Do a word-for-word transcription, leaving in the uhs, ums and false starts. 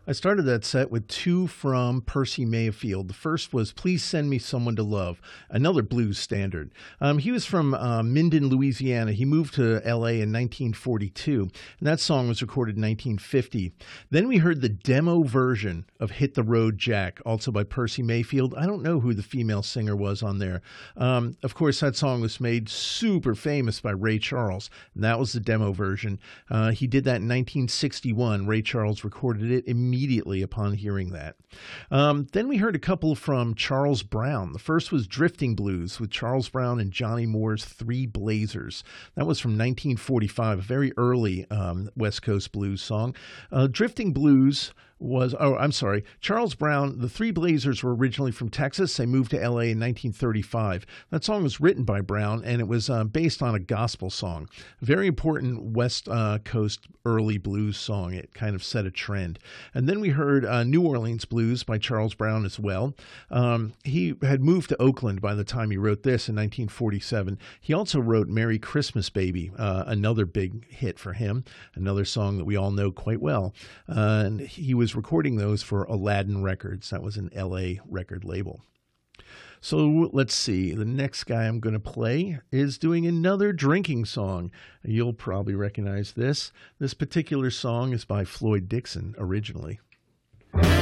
I started that set with two from Percy Mayfield. The first was Please Send Me Someone to Love, another blues standard. Um, he was from uh, Minden, Louisiana. He moved to L A in nineteen forty-two, and that song was recorded in nineteen fifty. Then we heard the demo version of Hit the Road Jack, also by Percy Mayfield. I don't know who the female singer was on there. Um, of course, that song was made super famous by Ray Charles, and that was the demo version. Uh, he did that in nineteen sixty-one. Ray Charles recorded it immediately. Immediately upon hearing that. Um, then we heard a couple from Charles Brown. The first was Drifting Blues with Charles Brown and Johnny Moore's Three Blazers. That was from nineteen forty-five, a very early um, West Coast blues song. Uh, Drifting Blues was, oh, I'm sorry, Charles Brown, the Three Blazers were originally from Texas. They moved to L A in nineteen thirty-five. That song was written by Brown, and it was uh, based on a gospel song. A very important West uh, Coast early blues song. It kind of set a trend. And then we heard uh, New Orleans Blues by Charles Brown as well. Um, he had moved to Oakland by the time he wrote this in nineteen forty-seven. He also wrote Merry Christmas Baby, uh, another big hit for him, another song that we all know quite well. Uh, and he was recording those for Aladdin Records. That was an L A record label. So let's see. The next guy I'm going to play is doing another drinking song. You'll probably recognize this. This particular song is by Floyd Dixon originally.